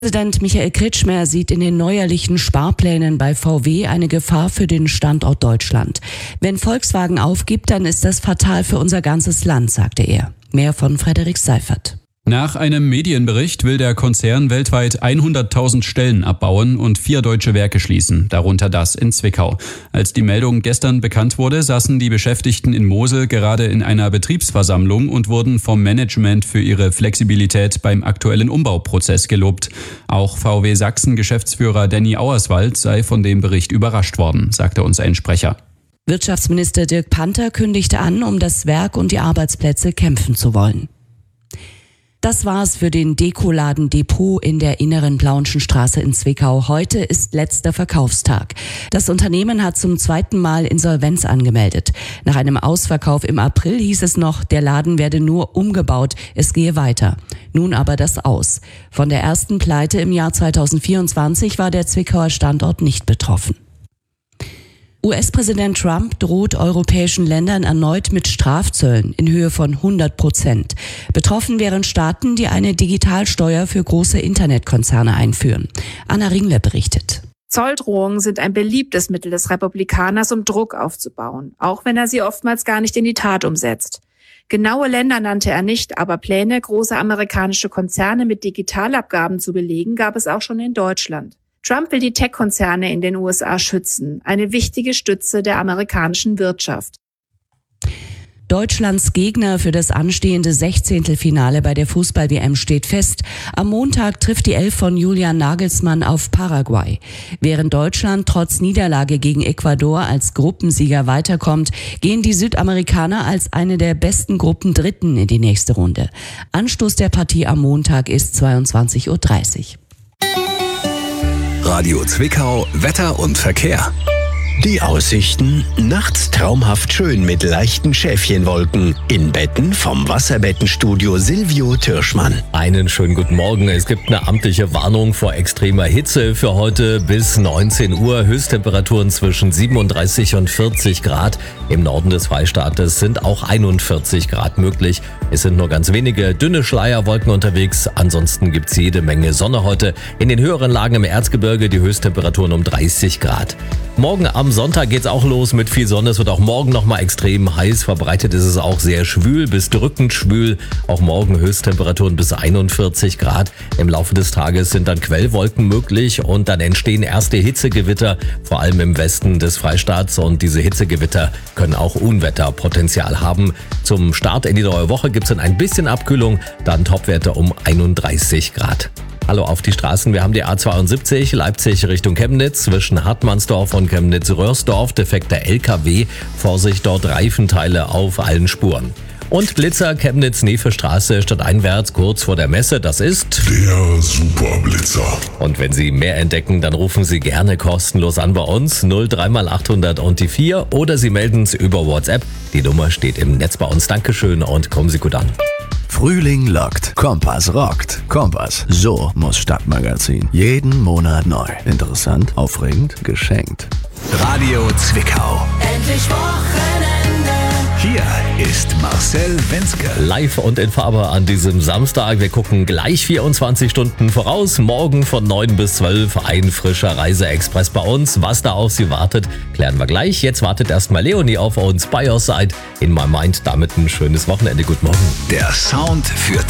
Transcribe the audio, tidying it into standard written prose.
Präsident Michael Kretschmer sieht in den neuerlichen Sparplänen bei VW eine Gefahr für den Standort Deutschland. Wenn Volkswagen aufgibt, dann ist das fatal für unser ganzes Land, sagte er. Mehr von Frederik Seifert. Nach einem Medienbericht will der Konzern weltweit 100.000 Stellen abbauen und 4 deutsche Werke schließen, darunter das in Zwickau. Als die Meldung gestern bekannt wurde, saßen die Beschäftigten in Mosel gerade in einer Betriebsversammlung und wurden vom Management für ihre Flexibilität beim aktuellen Umbauprozess gelobt. Auch VW Sachsen-Geschäftsführer Danny Auerswald sei von dem Bericht überrascht worden, sagte uns ein Sprecher. Wirtschaftsminister Dirk Panther kündigte an, um das Werk und die Arbeitsplätze kämpfen zu wollen. Das war's für den Dekoladen Depot in der inneren Plauenschenstraße in Zwickau. Heute ist letzter Verkaufstag. Das Unternehmen hat zum 2. Mal Insolvenz angemeldet. Nach einem Ausverkauf im April hieß es noch, der Laden werde nur umgebaut, es gehe weiter. Nun aber das Aus. Von der ersten Pleite im Jahr 2024 war der Zwickauer Standort nicht betroffen. US-Präsident Trump droht europäischen Ländern erneut mit Strafzöllen in Höhe von 100%. Betroffen wären Staaten, die eine Digitalsteuer für große Internetkonzerne einführen. Anna Ringler berichtet. Zolldrohungen sind ein beliebtes Mittel des Republikaners, um Druck aufzubauen, auch wenn er sie oftmals gar nicht in die Tat umsetzt. Genaue Länder nannte er nicht, aber Pläne, große amerikanische Konzerne mit Digitalabgaben zu belegen, gab es auch schon in Deutschland. Trump will die Tech-Konzerne in den USA schützen, eine wichtige Stütze der amerikanischen Wirtschaft. Deutschlands Gegner für das anstehende 16. Finale bei der Fußball-WM steht fest. Am Montag trifft die Elf von Julian Nagelsmann auf Paraguay. Während Deutschland trotz Niederlage gegen Ecuador als Gruppensieger weiterkommt, gehen die Südamerikaner als eine der besten Gruppen Dritten in die nächste Runde. Anstoß der Partie am Montag ist 22:30 Uhr. Radio Zwickau, Wetter und Verkehr. Die Aussichten: nachts traumhaft schön mit leichten Schäfchenwolken. In Betten vom Wasserbettenstudio Silvio Türschmann. Einen schönen guten Morgen. Es gibt eine amtliche Warnung vor extremer Hitze für heute bis 19 Uhr. Höchsttemperaturen zwischen 37 und 40 Grad. Im Norden des Freistaates sind auch 41 Grad möglich. Es sind nur ganz wenige dünne Schleierwolken unterwegs. Ansonsten gibt's jede Menge Sonne heute. In den höheren Lagen im Erzgebirge die Höchsttemperaturen um 30 Grad. Morgen am Sonntag geht's auch los mit viel Sonne. Es wird auch morgen nochmal extrem heiß. Verbreitet ist es auch sehr schwül bis drückend schwül. Auch morgen Höchsttemperaturen bis 41 Grad. Im Laufe des Tages sind dann Quellwolken möglich und dann entstehen erste Hitzegewitter, vor allem im Westen des Freistaats. Und diese Hitzegewitter können auch Unwetterpotenzial haben. Zum Start in die neue Woche gibt's dann ein bisschen Abkühlung, dann Topwerte um 31 Grad. Hallo auf die Straßen, wir haben die A72 Leipzig Richtung Chemnitz zwischen Hartmannsdorf und Chemnitz-Röhrsdorf, defekter LKW, Vorsicht dort Reifenteile auf allen Spuren. Und Blitzer Chemnitz-Nefe-Straße stadteinwärts kurz vor der Messe, das ist der Superblitzer. Und wenn Sie mehr entdecken, dann rufen Sie gerne kostenlos an bei uns 03x800 und die 4 oder Sie melden es über WhatsApp. Die Nummer steht im Netz bei uns. Dankeschön und kommen Sie gut an. Frühling lockt, Kompass rockt. Kompass, so muss Stadtmagazin. Jeden Monat neu. Interessant, aufregend, geschenkt. Radio Zwickau. Endlich Wochenende. Hier ist Marcel Wenzke. Live und in Farbe an diesem Samstag. Wir gucken gleich 24 Stunden voraus. Morgen von 9 bis 12 ein frischer Reiseexpress bei uns. Was da auf Sie wartet, klären wir gleich. Jetzt wartet erstmal Leonie auf uns bei Your Side. In My Mind, damit ein schönes Wochenende. Guten Morgen. Der Sound für